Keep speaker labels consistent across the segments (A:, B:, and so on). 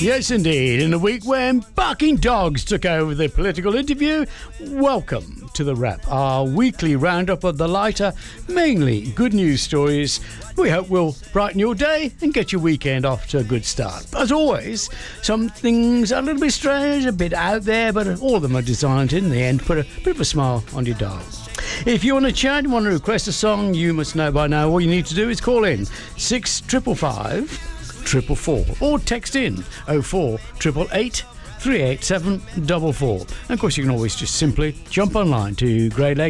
A: Yes, indeed. In a week when barking dogs took over the political interview, welcome to The Wrap, our weekly roundup of the lighter, mainly good news stories we hope will brighten your day and get your weekend off to a good start. As always, some things are a little bit strange, a bit out there, but all of them are designed in the end to put a bit of a smile on your dial. If you want to chat and want to request a song, you must know by now all you need to do is call in 6555 444 or text in 04888 387 44. And of course you can always just simply jump online to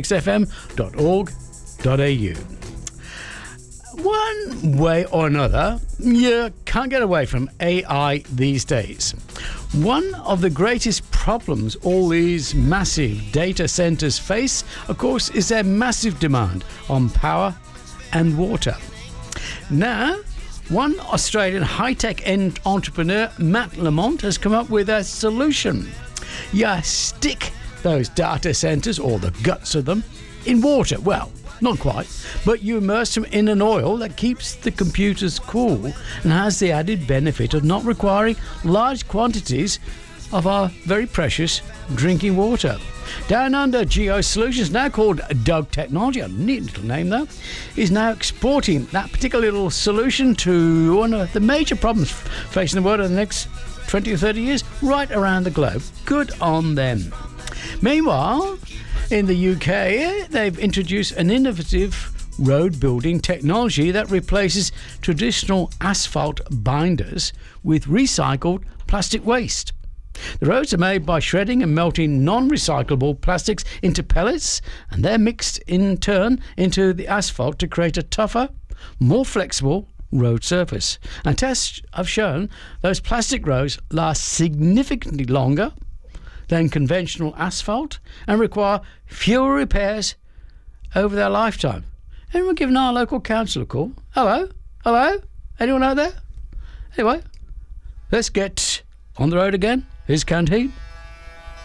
A: greatlakesfm.org.au. One way or another, you can't get away from AI these days. One of the greatest problems all these massive data centers face, of course, is their massive demand on power and water. Now, one Australian high-tech entrepreneur, Matt Lamont, has come up with a solution. You stick those data centers, or the guts of them, in water. Well, not quite, but you immerse them in an oil that keeps the computers cool and has the added benefit of not requiring large quantities of our very precious drinking water. Down Under Geo Solutions, now called Doug Technology, a neat little name though, is now exporting that particular little solution to one of the major problems facing the world in the next 20 or 30 years, right around the globe. Good on them. Meanwhile, in the UK, they've introduced an innovative road building technology that replaces traditional asphalt binders with recycled plastic waste. The roads are made by shredding and melting non-recyclable plastics into pellets, and they're mixed in turn into the asphalt to create a tougher, more flexible road surface. And tests have shown those plastic roads last significantly longer than conventional asphalt and require fewer repairs over their lifetime. Anyone giving our local council a call? Hello? Anyone out there? Anyway, let's get on the road again. Here's Canteen